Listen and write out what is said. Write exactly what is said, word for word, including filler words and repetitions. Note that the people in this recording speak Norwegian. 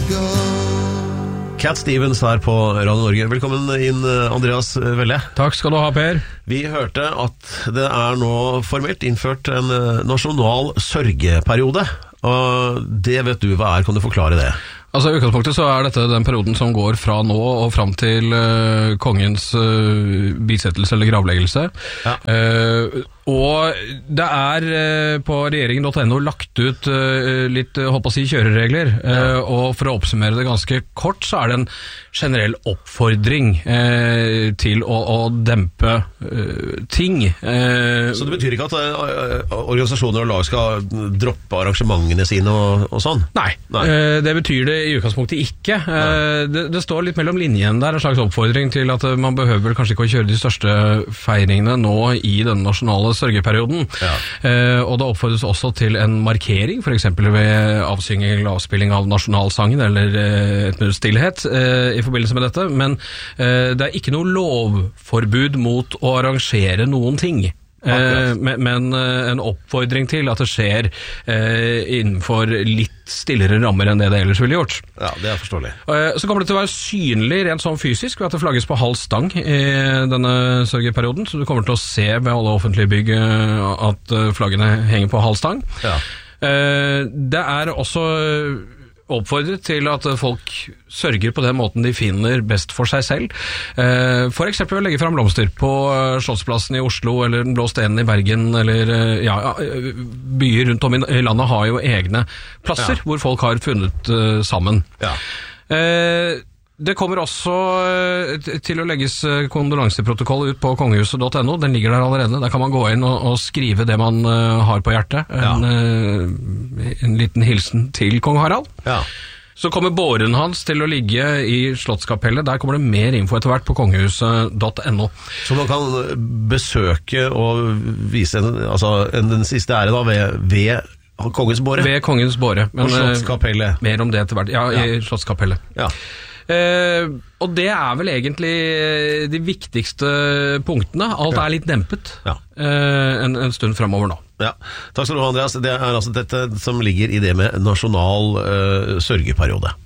go. Cat Stevens her på Radio Norge. Velkommen inn, Andreas Velle. Takk skal du ha, Per. Vi hørte at det er nå formelt innført en nasjonal sørgeperiode, og det vet du hva er. Kan du forklare det? Altså I utgangspunktet så er dette den perioden som går fra nå og fram til uh, kongens uh, bisettelse eller gravleggelse. Ja. Uh, og det er uh, på regjeringen punktum no lagt ut uh, litt, uh, håper å si, kjøreregler. Uh, ja. Og for å oppsummere det ganske kort, så er det en generell oppfordring uh, til å, å dempe uh, ting. Uh, så det betyr ikke at uh, organisasjoner og lag skal droppe arrangementene sine og, og sånn? Nei, Nei. Uh, det betyr det I utgangspunktet ikke. Uh, det, det står litt mellom linjen der, en slags oppfordring til at uh, man behøver kanskje ikke å kjøre de største feiringene nå I den nasjonale sørgeperioden. Ja. Uh, og det oppfordres også til en markering, for eksempel ved avsynging eller avspilling av nasjonalsangen eller uh, et minutts stillhet uh, I forbindelse med dette, men uh, det er ikke noe lovforbud mot å arrangere noen ting. Uh, men men uh, en oppfordring til at det skjer uh, innenfor litt stillere rammer enn det det ellers ville gjort. Ja, det er forståelig. Uh, så kommer det til å være synlig rent sånn fysisk ved at det flagges på halv stang I denne sørgeperioden, så du kommer til å se ved alle offentlige bygg uh, at uh, flaggene henger på halv stang. Ja. Uh, det er også oppfordret til at folk sørger på den måten de finner best for seg selv. For eksempel å legge frem blomster på Slottsplassen I Oslo, eller Den blå stenen I Bergen, eller ja, byer rundt om I landet har jo egne plasser ja. Hvor folk har funnet uh, sammen. Ja. Uh, Det kommer også til å legges kondolanseprotokoll ut på kongehuset punktum no. Den ligger der allerede. Der kan man gå inn og, og skrive det man uh, har på hjertet. Ja. En, uh, en liten hilsen til kong Harald. Ja. Så kommer båren hans til å ligge I Slottskapellet. Der kommer det mer info etter hvert på kongehuset punktum no. Så man kan besøke og vise en, altså, en, den siste ære da ved, ved kongens båre? Ved kongens båre. Men, på Slottskapellet? Uh, mer om det etter hvert. Ja, ja. I Slottskapellet. Ja. Uh, og det er vel egentlig de viktigste punktene. Alt ja. Er litt dempet ja. uh, en, en stund fremover nå. Ja. Takk skal du ha, Andreas. Det er altså dette som ligger I det med nasjonal uh, sørgeperiode.